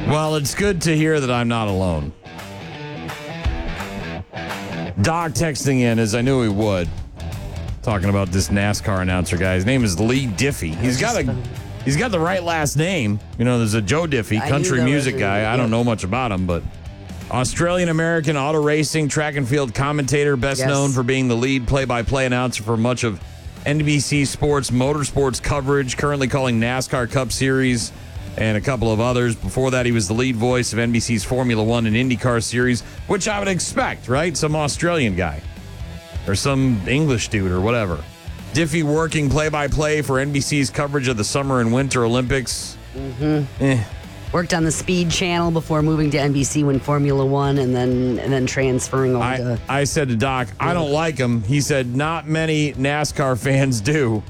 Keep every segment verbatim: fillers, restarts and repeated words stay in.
Well, it's good to hear that I'm not alone. Doc texting in, as I knew he would, talking about this NASCAR announcer guy. His name is Lee Diffie. He's got a, he's got the right last name. You know, there's a Joe Diffie, country music guy. I don't know much about him, but Australian-American auto racing track and field commentator, best Yes. known for being the lead play-by-play announcer for much of N B C Sports motorsports coverage, currently calling NASCAR Cup Series and a couple of others. Before that, he was the lead voice of N B C's Formula One and IndyCar Series, which I would expect, right? Some Australian guy or some English dude or whatever. Diffie working play-by-play for N B C's coverage of the Summer and Winter Olympics. Mm-hmm. Eh. Worked on the Speed Channel before moving to N B C when Formula One, and then and then transferring over I, to. I said to Doc, I don't like him. He said, not many NASCAR fans do.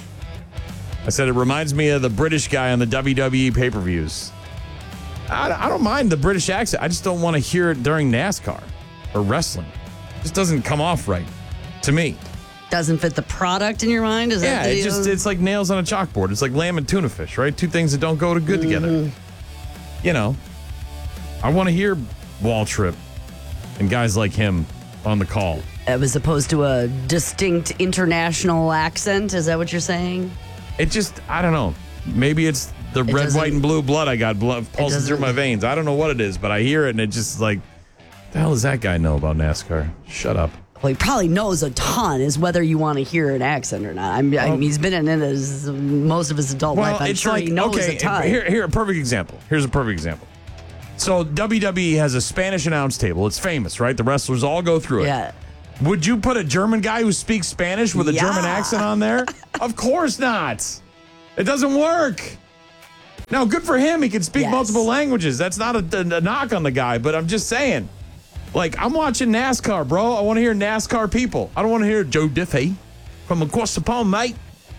I said, it reminds me of the British guy on the W W E pay-per-views. I, I don't mind the British accent. I just don't want to hear it during NASCAR or wrestling. It just doesn't come off right to me. Doesn't fit the product in your mind? Is Yeah, that the it just deal? it's like nails on a chalkboard. It's like lamb and tuna fish, right? Two things that don't go to good together. You know, I want to hear Waltrip and guys like him on the call. As opposed to a distinct international accent? Is that what you're saying? It just, I don't know. Maybe it's the It red, doesn't- white, and blue blood I got blood pulsing through doesn't- my veins. I don't know what it is, but I hear it and it just like, the hell does that guy know about NASCAR? Shut up. Well, he probably knows a ton, is whether you want to hear an accent or not. I mean, I mean he's been in it his, most of his adult life. I'm it's sure like, he knows okay, a ton. Here, here, a perfect example. Here's a perfect example. So W W E has a Spanish announce table. It's famous, right? The wrestlers all go through it. Yeah. Would you put a German guy who speaks Spanish with a Yeah. German accent on there? Of course not. It doesn't work. Now, good for him. He can speak Yes. multiple languages. That's not a, a, a knock on the guy, but I'm just saying. Like, I'm watching NASCAR, bro. I want to hear NASCAR people. I don't want to hear Joe Diffie from across the pond, mate.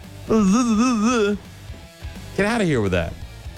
Get out of here with that.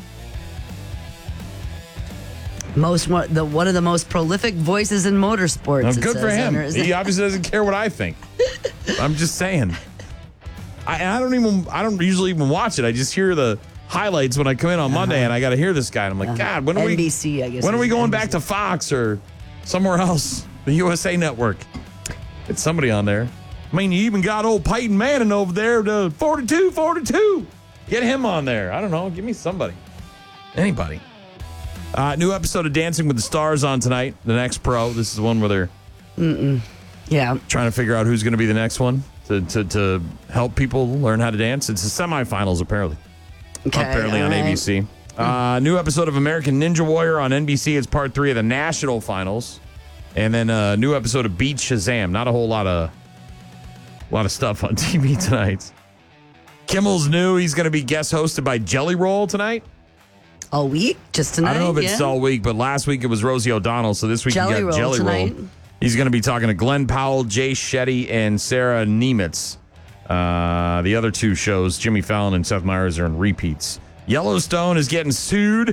Most one- the one of the most prolific voices in motorsports. Now, it good for says him. under his- He obviously doesn't care what I think. I'm just saying. I, I don't even. I don't usually even watch it. I just hear the highlights when I come in on Monday, and I got to hear this guy. And I'm like, God, when are we? N B C, I guess. When are we it's going N B C. back to Fox or somewhere else? The U S A Network. It's somebody on there. I mean, you even got old Peyton Manning over there, the forty-two forty-two. Get him on there. I don't know. Give me somebody. Anybody. Uh, new episode of Dancing with the Stars on tonight. The next pro. This is the one where they're Mm-mm. Yeah. trying to figure out who's going to be the next one to, to, to help people learn how to dance. It's the semifinals, apparently. Okay, apparently on all A B right. C. Uh, new episode of American Ninja Warrior on N B C. It's part three of the national finals. And then a new episode of Beat Shazam. Not a whole lot of, a lot of stuff on T V tonight. Kimmel's new. He's going to be guest hosted by Jelly Roll tonight. All week? Just tonight? I don't know if it's yeah? all week, but last week it was Rosie O'Donnell. So this week Jelly you got Roll Jelly tonight. Roll. He's going to be talking to Glenn Powell, Jay Shetty, and Sarah Niemitz. Uh, the other two shows, Jimmy Fallon and Seth Meyers, are in repeats. Yellowstone is getting sued.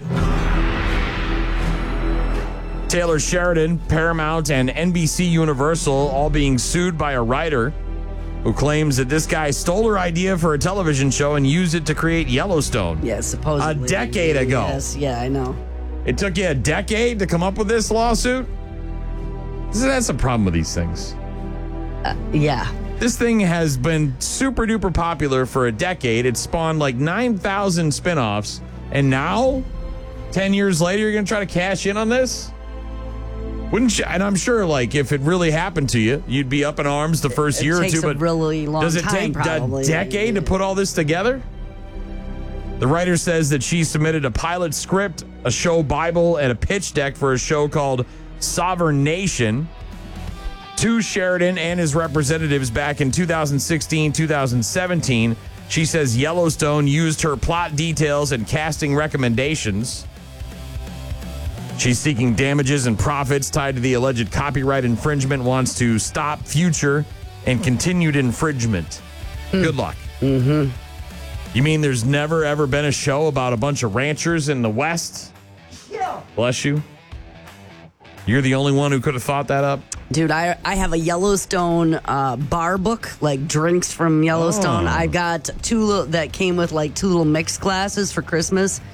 Taylor Sheridan, Paramount, and N B C Universal all being sued by a writer who claims that this guy stole her idea for a television show and used it to create Yellowstone. Yeah, supposedly. A decade ago. Yes, yeah, I know. It took you a decade to come up with this lawsuit? That's the problem with these things. Uh, yeah. This thing has been super duper popular for a decade. It spawned like nine thousand spinoffs. And now, ten years later, you're going to try to cash in on this? Wouldn't you? And I'm sure, like, if it really happened to you, you'd be up in arms the first It year or takes two. a But really long does it time, take probably. a decade to put all this together? The writer says that she submitted a pilot script, a show Bible, and a pitch deck for a show called Sovereign Nation to Sheridan and his representatives back in two thousand sixteen, two thousand seventeen. She says Yellowstone used her plot details and casting recommendations. She's seeking damages and profits tied to the alleged copyright infringement, wants to stop future and continued infringement. Good luck. Mm-hmm. You mean there's never, ever been a show about a bunch of ranchers in the West? Yeah. Bless you. You're the only one who could have thought that up? Dude, I I have a Yellowstone uh, bar book, like drinks from Yellowstone. Oh. I got two little, that came with like two little mix glasses for Christmas. Okay.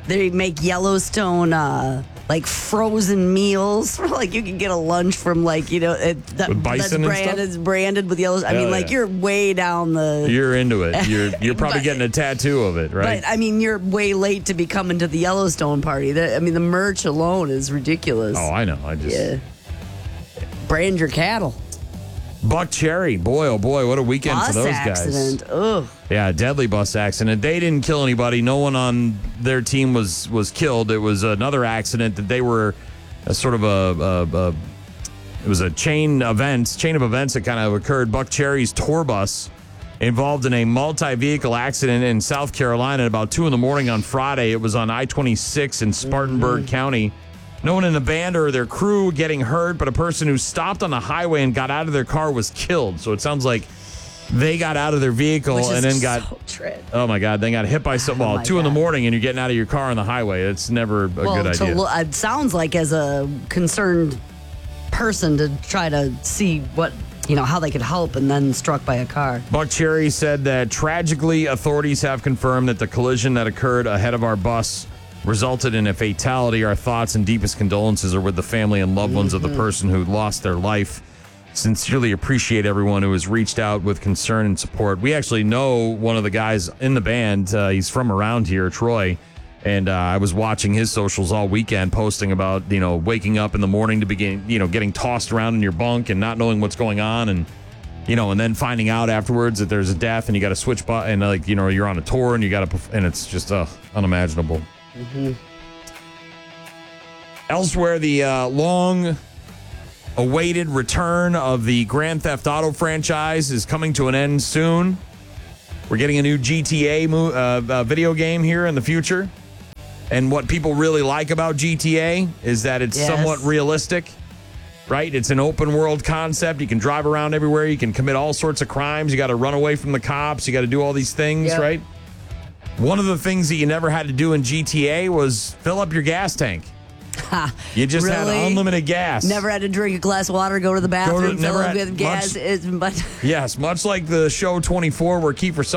They make Yellowstone uh, like frozen meals. Like you can get a lunch from like you know it, that, With bison that's and branded, stuff? branded with Yellowstone. I Hell mean, like yeah. you're way down the. You're into it. You're you're probably But- getting a tattoo of it, right? But I mean, you're way late to be coming to the Yellowstone party. The, I mean, the merch alone is ridiculous. oh, I know. I just yeah. Brand your cattle. Buck Cherry, boy, oh boy, what a weekend Bus for those accident. guys. Ugh. Yeah, deadly bus accident. They didn't kill anybody. No one on their team was was killed. It was another accident that they were a sort of a, a, a it was a chain event, chain of events that kind of occurred. Buck Cherry's tour bus involved in a multi-vehicle accident in South Carolina at about two in the morning on Friday. It was on I twenty-six in Spartanburg Mm-hmm. County. No one in the band or their crew getting hurt, but a person who stopped on the highway and got out of their car was killed. So it sounds like they got out of their vehicle Which is and then got so trend. oh my god, then got hit by something. Oh Well, my two in the God. morning and you're getting out of your car on the highway. It's never a Well, good to idea. lo- it sounds like as a concerned person to try to see what you know how they could help, and then struck by a car. Buck Cherry said that tragically, authorities have confirmed that the collision that occurred ahead of our bus resulted in a fatality. Our thoughts and deepest condolences are with the family and loved ones Mm-hmm. of the person who lost their life. Sincerely appreciate everyone who has reached out with concern and support. We actually know one of the guys in the band. Uh, he's from around here, Troy. And uh, I was watching his socials all weekend, posting about, you know, waking up in the morning to begin, you know, getting tossed around in your bunk and not knowing what's going on. And, you know, and then finding out afterwards that there's a death and you got to switch button. And, like, you know, you're on a tour and you got to, and it's just uh, unimaginable. Mm-hmm. Elsewhere, the uh, long awaited return of the Grand Theft Auto franchise is coming to an end soon. We're getting a new G T A mo- uh, uh, video game here in the future. And what people really like about G T A is that it's Yes. somewhat realistic, right? It's an open world concept. You can drive around everywhere. You can commit all sorts of crimes. You got to run away from the cops. You got to do all these things, Yep. right? One of the things that you never had to do in G T A was fill up your gas tank. You just had Really? unlimited gas. Never had to drink a glass of water, go to the bathroom, never fill had it with gas. much- It's, but Yes, much like the show twenty-four where Kiefer